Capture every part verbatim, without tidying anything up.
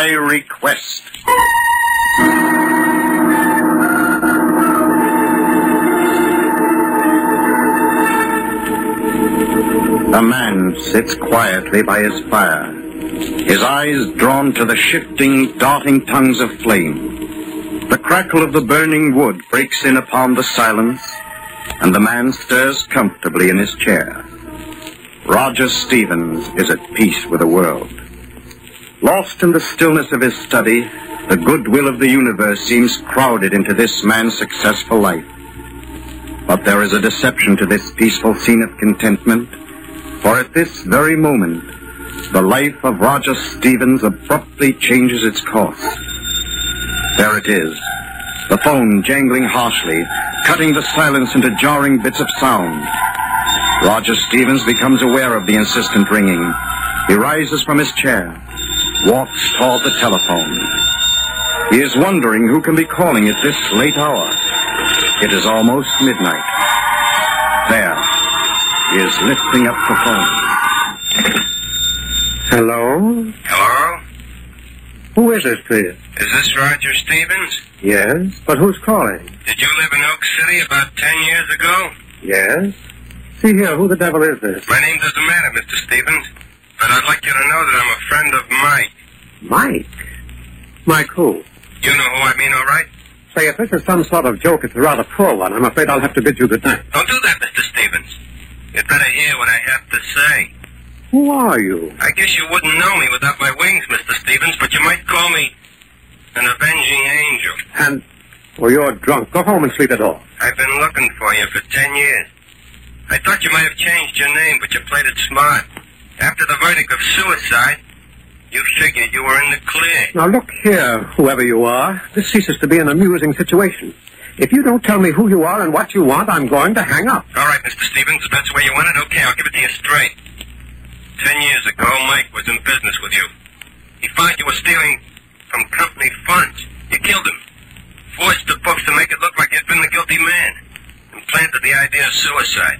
My Request. A man sits quietly by his fire, his eyes drawn to the shifting, darting tongues of flame. The crackle of the burning wood breaks in upon the silence, and the man stirs comfortably in his chair. Roger Stevens is at peace with the world. Lost in the stillness of his study, the goodwill of the universe seems crowded into this man's successful life. But there is a deception to this peaceful scene of contentment, for at this very moment, the life of Roger Stevens abruptly changes its course. There it is, the phone jangling harshly, cutting the silence into jarring bits of sound. Roger Stevens becomes aware of the insistent ringing. He rises from his chair, walks toward the telephone. He is wondering who can be calling at this late hour. It is almost midnight. There, he is lifting up the phone. Hello? Hello? Who is this, please? Is this Roger Stevens? Yes, but who's calling? Did you live in Oak City about ten years ago? Yes. See here, who the devil is this? My name doesn't matter, Mister Stevens, but I'd like you to know that I'm a friend of Mike. Mike? Mike who? You know who I mean, all right? Say, if this is some sort of joke, it's a rather poor one. I'm afraid I'll have to bid you good night. Don't do that, Mister Stevens. You'd better hear what I have to say. Who are you? I guess you wouldn't know me without my wings, Mister Stevens, but you might call me an avenging angel. And, well, you're drunk. Go home and sleep it off. I've been looking for you for ten years. I thought you might have changed your name, but you played it smart. After the verdict of suicide, you figured you were in the clear. Now, look here, whoever you are. This ceases to be an amusing situation. If you don't tell me who you are and what you want, I'm going to hang up. All right, Mister Stevens, if that's the way you want it, okay, I'll give it to you straight. Ten years ago, Mike was in business with you. He found you were stealing from company funds. You killed him. Forged the books to make it look like you'd been the guilty man. And planted the idea of suicide.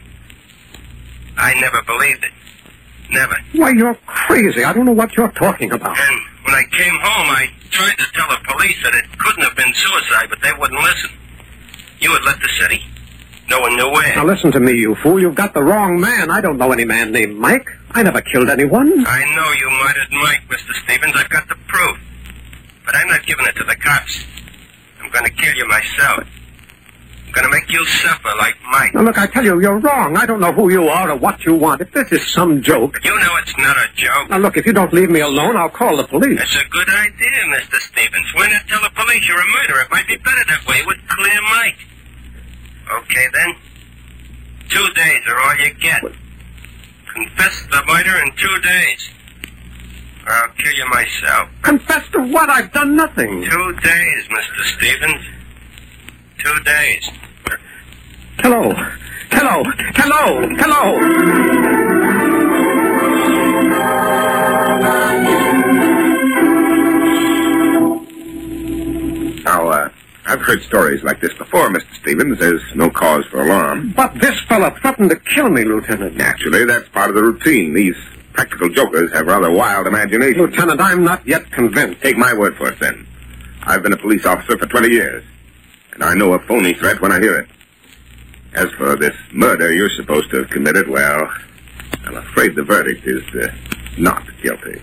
I never believed it. Never. Why, you're crazy. I don't know what you're talking about. And when I came home, I tried to tell the police that it couldn't have been suicide, but they wouldn't listen. You had left the city. No one knew where. Now listen to me, you fool. You've got the wrong man. I don't know any man named Mike. I never killed anyone. I know you murdered Mike, Mister Stevens. I've got the proof. But I'm not giving it to the cops. I'm going to kill you myself. I'm going to make you suffer like Mike. Now, look, I tell you, you're wrong. I don't know who you are or what you want. If this is some joke... You know it's not a joke. Now, look, if you don't leave me alone, I'll call the police. That's a good idea, Mister Stevens. Why not tell the police you're a murderer? It might be better that way. It would clear Mike. Okay, then. Two days are all you get. What? Confess the murder in two days. Or I'll kill you myself. Confess to what? I've done nothing. Two days, Mister Stevens. Two days. Hello. Hello. Hello. Hello. Now, uh, I've heard stories like this before, Mister Stevens. There's no cause for alarm. But this fella threatened to kill me, Lieutenant. Naturally, that's part of the routine. These practical jokers have rather wild imaginations. Lieutenant, I'm not yet convinced. Take my word for it, then. I've been a police officer for twenty years, and I know a phony threat when I hear it. As for this murder you're supposed to have committed, well, I'm afraid the verdict is uh, not guilty.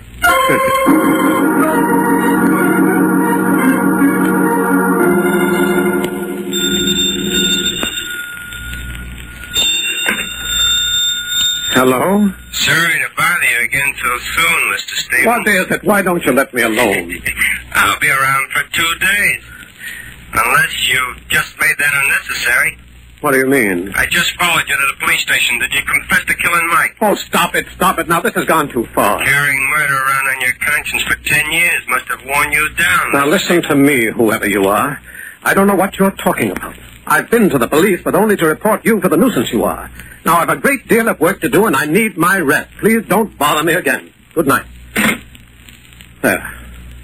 Hello? Sorry to bother you again so soon, Mister Stevens. What is it? Why don't you let me alone? I'll be around for two days. Unless you just made that unnecessary. What do you mean? I just followed you to the police station. Did you confess to killing Mike? Oh, stop it, stop it. Now, this has gone too far. Carrying murder around on your conscience for ten years must have worn you down. Now, listen to me, whoever you are. I don't know what you're talking about. I've been to the police, but only to report you for the nuisance you are. Now, I've a great deal of work to do, and I need my rest. Please don't bother me again. Good night. There.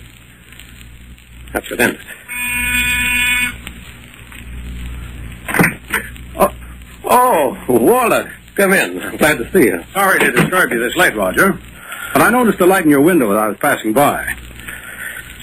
That should end it. Oh, oh, Waller. Come in. I'm glad to see you. Sorry to disturb you this late, Roger, but I noticed a light in your window as I was passing by.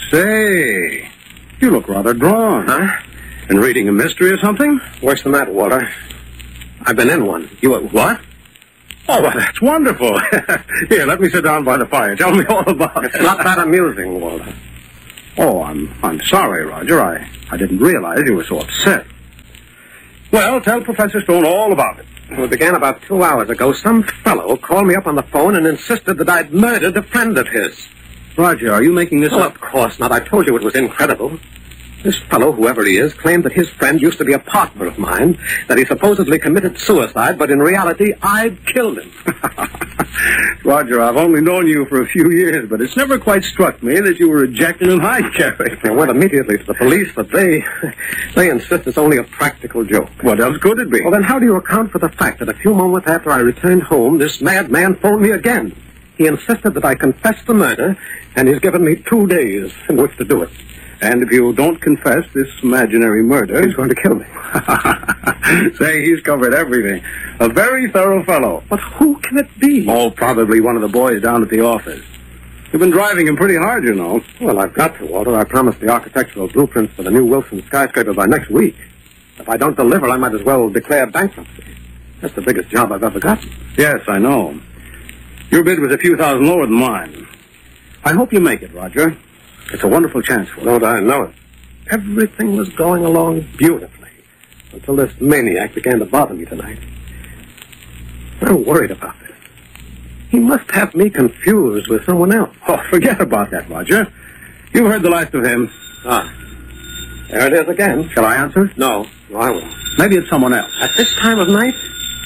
Say, you look rather drawn. Huh? And reading a mystery or something? Worse than that, Walter. I've been in one. You what? Oh, well, that's wonderful. Here, let me sit down by the fire. Tell me all about it. It's not that amusing, Walter. Oh, I'm I'm sorry, Roger. I, I didn't realize you were so upset. Well, tell Professor Stone all about it. It began about two hours ago. Some fellow called me up on the phone and insisted that I'd murdered a friend of his. Roger, are you making this Well, up? of course not. I told you it was incredible. This fellow, whoever he is, claimed that his friend used to be a partner of mine, that he supposedly committed suicide, but in reality, I'd killed him. Roger, I've only known you for a few years, but it's never quite struck me that you were a Jekyll and Hyde character. I went immediately to the police, but they they insist it's only a practical joke. What else could it be? Well, then how do you account for the fact that a few moments after I returned home, this madman phoned me again? He insisted that I confess the murder, and he's given me two days in which to do it. And if you don't confess this imaginary murder... He's going to kill me. Say, he's covered everything. A very thorough fellow. But who can it be? Oh, probably one of the boys down at the office. You've been driving him pretty hard, you know. Well, I've got to, Walter. I promised the architectural blueprints for the new Wilson skyscraper by next week. If I don't deliver, I might as well declare bankruptcy. That's the biggest job I've ever gotten. Yes, I know. Your bid was a few thousand lower than mine. I hope you make it, Roger. It's a wonderful chance for you. Don't I know it? Everything was going along beautifully until this maniac began to bother me tonight. I'm worried about this. He must have me confused with someone else. Oh, forget about that, Roger. You heard the last of him. Ah, there it is again. Shall I answer? No, no, I won't. Maybe it's someone else. At this time of night?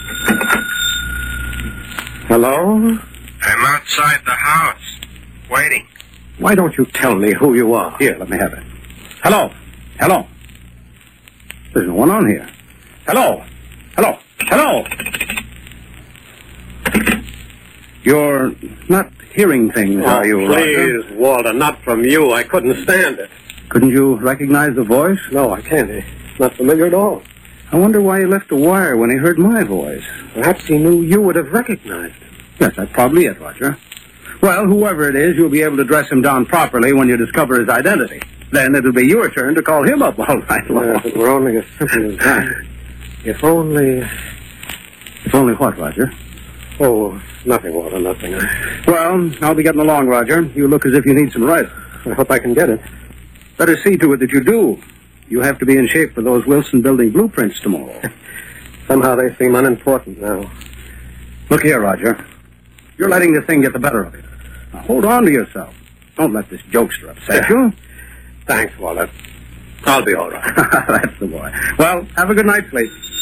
Hello? I'm outside the house, waiting. Why don't you tell me who you are? Here, let me have it. Hello. Hello. There's no one on here. Hello. Hello. Hello. You're not hearing things, Oh, are you, Roger? please, Walter, not from you. I couldn't stand it. Couldn't you recognize the voice? No, I can't. It's not familiar at all. I wonder why he left a wire when he heard my voice. Perhaps he knew you would have recognized him. Yes, that's probably it, Roger. Well, whoever it is, you'll be able to dress him down properly when you discover his identity. Then it'll be your turn to call him up all night long. Well, if it were only as simple as that. If only... If only what, Roger? Oh, nothing, Walter, nothing. Well, I'll be getting along, Roger. You look as if you need some rest. I hope I can get it. Better see to it that you do. You have to be in shape for those Wilson building blueprints tomorrow. Somehow they seem unimportant now. Look here, Roger. You're letting this thing get the better of you. Now, hold on to yourself. Don't let this jokester upset you. Thanks, Walter. I'll be all right. That's the boy. Well, have a good night, please.